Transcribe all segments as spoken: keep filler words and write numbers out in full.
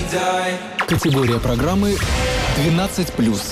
Категория программы двенадцать плюс.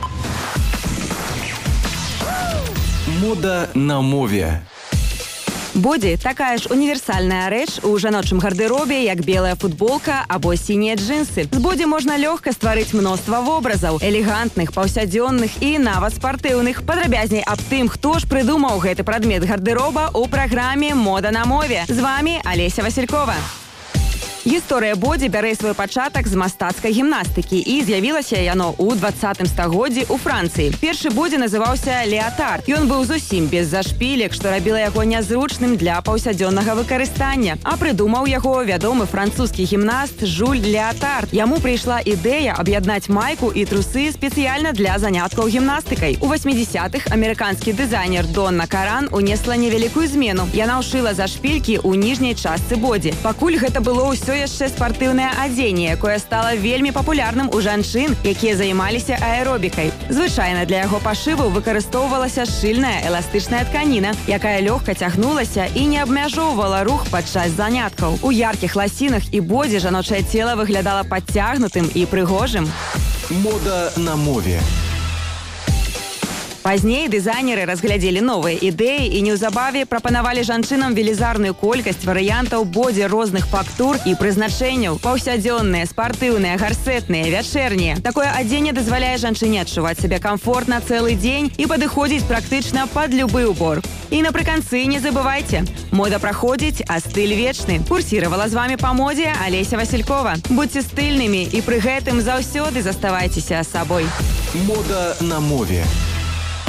Мода на мове. Боді – такая ж універсальная рэч у жаночым гардеробе, як белая футболка або сінія джинсы. З боді можна лёгка стварыць мноства вобразаў – элегантных, паўсядзённых і нават спартыўных. Падрабязней аб тым, хто ж прыдумаў гэты прадмет гардероба у праграме «Мода на мове». З вами Алеся Василькова. Гісторыя боді бярэ свой пачатак з мастацкай гімнастыкі і з'явілася яно ў двадцатым стагоддзі ў Францыі. Першы боді называўся «Леатард». Ён быў зусім без зашпілек, што рабіла яго нязручным для паўсядзённага выкарыстання. А прыдумаў яго вядомы французскі гімнаст Жюль Леатард. Яму прыйшла ідэя аб'яднаць майку і трусы спецыяльна для заняткаў гімнастыкай. У восьмідзесятых амерыканскі дызайнер Донна Каран унесла невялікую змену. Яна ўшыла зашпількі ў ніжняй частцы боді. Пакуль гэта было ўсё яшчэ спартыўнае адзенне, якое стала вельмі папулярным у жанчын, якія займаліся аэробікай. Звычайна для яго пашыву выкарыстоўвалася шчыльная эластычная тканіна, якая лёгка цягнулася і не абмяжоўвала рух падчас заняткаў. У яркіх ласінах і боді жаночае цела выглядала падцягнутым і прыгожым. Мода на мове. Пазней дызайнеры разглядзелі новыя ідэі і неўзабаве прапанавалі жанчынам велізарную колькасць варыянтаў боді розных фактур і прызначэнняў. Паўсядзённыя, спартыўныя, гарсетныя, вячэрнія. Такое адзенне дазваляе жанчыне адчуваць сябе камфортна цэлы дзень і падыходзіць практычна пад любы ўбор. І напрыканцы не забывайце, мода праходзіць, а стыль вечны. Курсіравала з вами па модзе Алеся Василькова. Будьце стыльнымі і пры гэтым заўсёды заставайцеся сабой. Мода на мове.